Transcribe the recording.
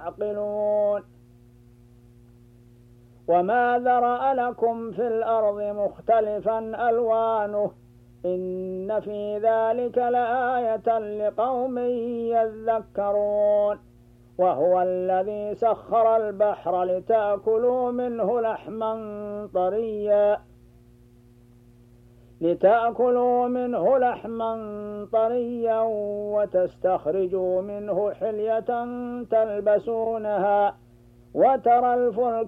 تعقلون وما ذرأ لكم في الأرض مختلفا ألوانه إن في ذلك لآية لقوم يذكرون وهو الذي سخر البحر لتأكلوا منه لحما طريا وتستخرجوا منه حلية تلبسونها وترى الفلك